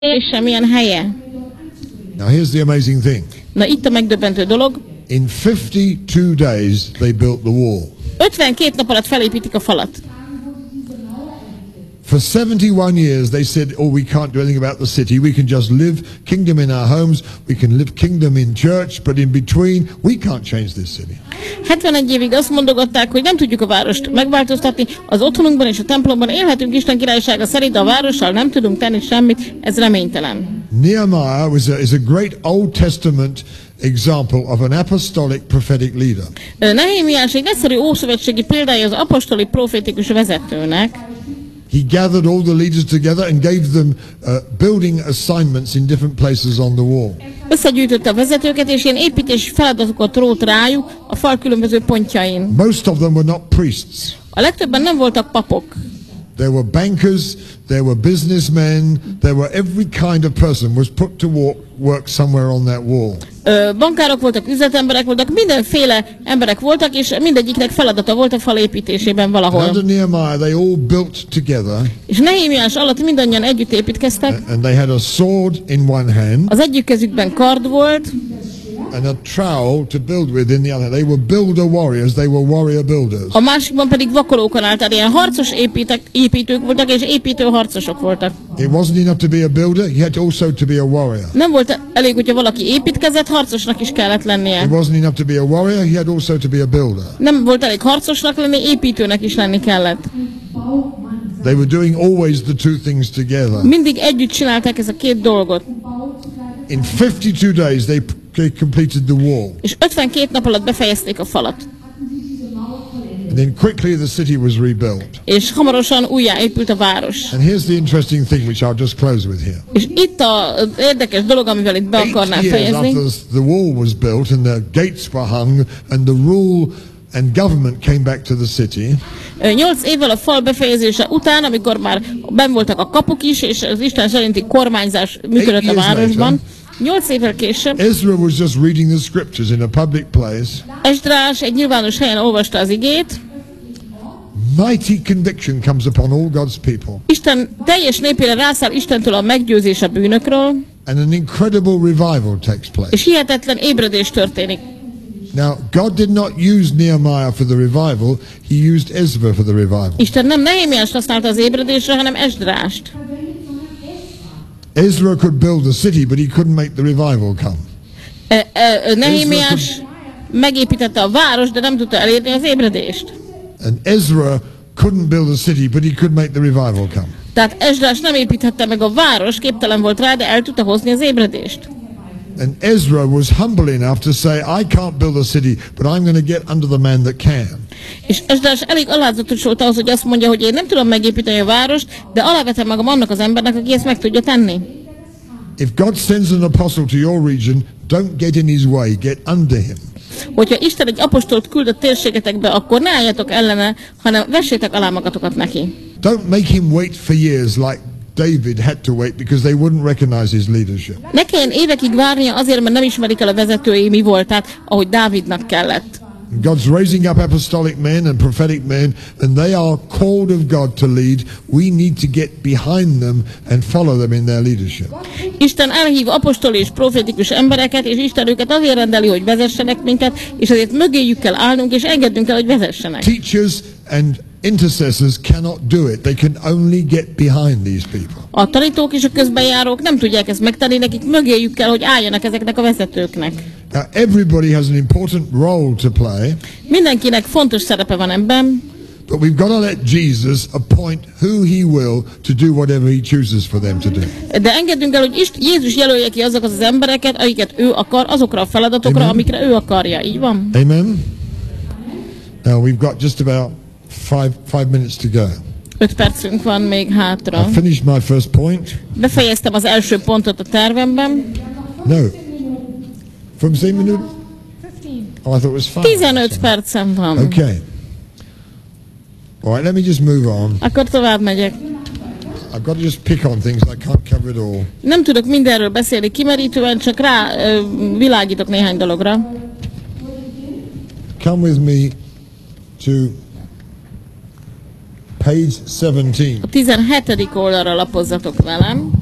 és semmilyen helye. Now here's the amazing thing. Na itt a megdöbbentő dolog. In 52 days they built the wall. 52 nap alatt felépítik a falat. For 71 years they said, oh, we can't do anything about the city. We can just live kingdom in our homes. We can live kingdom in church. But in between, we can't change this city. 71 évig azt mondogatták, hogy nem tudjuk a várost megváltoztatni. Az otthonunkban és a templomban élhetünk Isten királysága szerint, de a várossal nem tudunk tenni semmit. Ez reménytelen. Nehemiah is a great Old Testament example of an apostolic prophetic leader. Nehémiás egy egyszerű ószövetségi példája az apostoli profétikus vezetőnek. He gathered all the leaders together and gave them building assignments in different places on the wall. Összegyűjtötte a vezetőket, és ilyen építési feladatokat rót rájuk a fal különböző pontjain. Most of them were not priests. A legtöbben nem voltak papok. There were bankers, there were businessmen, there were every kind of person was put to work somewhere on that wall. Bankárok voltak, üzletemberek voltak, mindenféle emberek voltak, és mindegyiknek feladata volt a fal építésében valahol. Under Nehemiah, they all built together. És Nehémiás alatt mindannyian együtt építkeztek. And they had a sword in one hand. Az egyik kezükben kard volt. And a trowel to build with in the other. They were builder warriors. They were warrior builders. A másikban pedig vakolókon állt, tehát ilyen harcos építők voltak, és építő harcosok voltak. It wasn't enough to be a builder. He had also to be a warrior. Nem volt elég, hogyha valaki építkezett, harcosnak is kellett lennie. It wasn't enough to be a warrior. He had also to be a builder. Nem volt elég harcosnak lenni, építőnek is lenni kellett. They were doing always the two things together. Mindig együtt csinálták ezt a két dolgot. In 52 days they completed the wall. És 52 nap alatt befejezték a falat. And then quickly the city was rebuilt. És hamarosan újjáépült a város. And here's the interesting thing which I'll just close with here. És itt az érdekes dolog, amivel itt be akarnám fejezni. 8 years after the wall was built and the gates were hung and the rule and government came back to the city. 8 évvel a fal befejezése után, amikor már benn voltak a kapuk is, és az Isten szerinti kormányzás működött a városban. 8 évvel később Ezra was just reading the scriptures in a public place. Esdrás egy nyilvános helyen olvasta az igét. Mighty conviction comes upon all God's people. Isten teljes népére rászáll Istentől a meggyőzés a bűnökről. And an incredible revival takes place. És hihetetlen ébredés történik. Now, God did not use Nehemiah for the revival, he used Ezra for the revival. Isten nem Nehémiást használta az ébredésre, hanem Esdrást. Ezra could build the city, but he couldn't make the revival come. Nehémiás megépítette a várost, de nem tudta elérni az ébredést. And Ezra couldn't build a city, but he could make the revival come. Tehát Esdrás nem építhette meg a város, képtelen volt rá, de el tudta hozni az ébredést. And Ezra was humble enough to say, I can't build a city, but I'm going to get under the man that can. És Esdrás elég alázatos volt ahhoz, hogy azt mondja, hogy én nem tudom megépíteni a várost, de alávetem magam annak az embernek, aki ezt meg tudja tenni. If God sends an apostle to your region, don't get in his way, get under him. Hogyha Isten egy apostolt küld a térségetekbe, akkor ne álljatok ellene, hanem vessétek alá magatokat neki. Don't make him wait for years like David had to wait because they wouldn't recognize his leadership. Ne kelljen évekig várnia azért, mert nem ismerik el a vezetői mi voltát, ahogy Dávidnak kellett. God's raising up apostolic men and prophetic men, and they are called of God to lead. We need to get behind them and follow them in their leadership. Isten elhív apostoli és profétikus embereket, és Isten őket azért rendeli, hogy vezessenek minket, és azért mögéjük kell állnunk, és engednünk el, hogy vezessenek. Teachers and intercessors cannot do it. They can only get behind these people. A tanítók és a közbenjárók nem tudják ezt megtenni, nekik mögéjük kell, hogy álljanak ezeknek a vezetőknek. Now, everybody has an important role to play. Mindenkinek fontos szerepe van ebben. But we've got to let Jesus appoint who he will to do whatever he chooses for them to do. De engedjünk el, hogy Jézus jelölje ki azokat az embereket, akiket ő akar, azokra a feladatokra, Amen. amikre ő akarja. Így van? Amen. Now we've got just about five minutes to go. 5 percünk van még hátra. I finished my first point. Befejeztem az első pontot a tervemben. No. From 10 minutes? Oh, I thought it was 5. 15 percem van. Okay. All right, let me just move on. Akkor tovább megyek. I've got to just pick on things. I can't cover it all. Nem tudok mindenről beszélni kimerítően, csak világítok néhány dologra. Come with me to page 17. A 17. oldalra lapozzatok velem.